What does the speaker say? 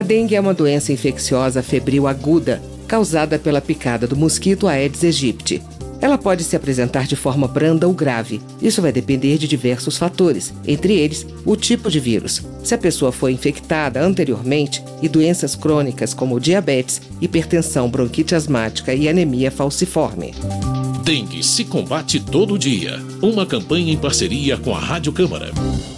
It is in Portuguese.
dengue é uma doença infecciosa febril aguda, causada pela picada do mosquito Aedes aegypti. Ela pode se apresentar de forma branda ou grave. Isso vai depender de diversos fatores, entre eles o tipo de vírus, se a pessoa foi infectada anteriormente e doenças crônicas como diabetes, hipertensão, bronquite asmática e anemia falciforme. Dengue se combate todo dia. Uma campanha em parceria com a Rádio Câmara.